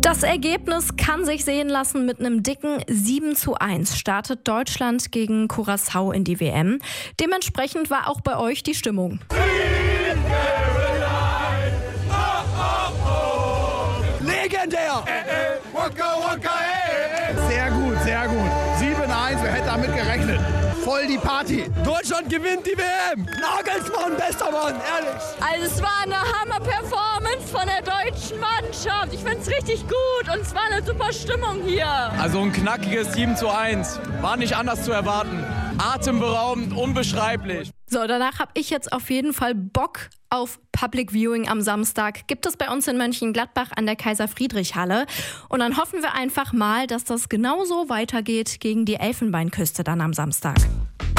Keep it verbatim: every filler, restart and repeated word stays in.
Das Ergebnis kann sich sehen lassen. Mit einem dicken sieben zu eins startet Deutschland gegen Curaçao in die W M. Dementsprechend war auch bei euch die Stimmung. Legendär! Sehr gut, sehr gut. sieben eins, wer hätte damit gerechnet? Voll die Party. Deutschland gewinnt die W M. Nagelsmann, bester Mann, ehrlich. Also es war eine Hammer-Performance von der deutschen Mannschaft. Ich finde es richtig gut und es war eine super Stimmung hier. Also ein knackiges sieben zu eins. War nicht anders zu erwarten. Atemberaubend, unbeschreiblich. So, danach habe ich jetzt auf jeden Fall Bock auf Public Viewing am Samstag. Gibt es bei uns in Mönchengladbach an der Kaiser-Friedrich-Halle. Und dann hoffen wir einfach mal, dass das genauso weitergeht gegen die Elfenbeinküste dann am Samstag.